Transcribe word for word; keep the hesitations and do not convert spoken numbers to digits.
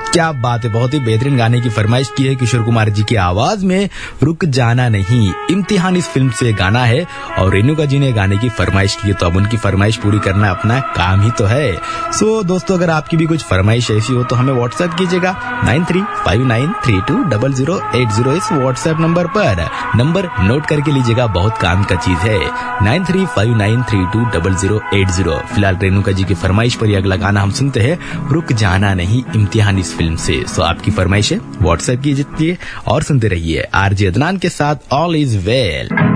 क्या बात है, बहुत ही बेहतरीन गाने की फरमाइश की है किशोर कुमार जी की आवाज में। रुक जाना नहीं, इम्तिहान इस फिल्म से गाना है और रेणुका जी ने गाने की फरमाइश की है, तो अब उनकी फरमाइश पूरी करना अपना काम ही तो है। सो दोस्तों, अगर आपकी भी कुछ फरमाइश ऐसी हो तो हमें व्हाट्सएप कीजिएगा nine three five nine three to double zero eight zero इस व्हाट्सएप नंबर पर। नंबर नोट करके लीजिएगा, बहुत काम का चीज है, nine three five nine three to double zero eight zero. फिलहाल रेणुका जी की फरमाइश पर अगला गाना हम सुनते हैं, रुक जाना नहीं, इम्तिहान इस फिल्म से। सो आपकी फरमाइश है व्हाट्सएप कीजिए और सुनते रहिए आरजे अदनान के साथ ऑल इज वेल।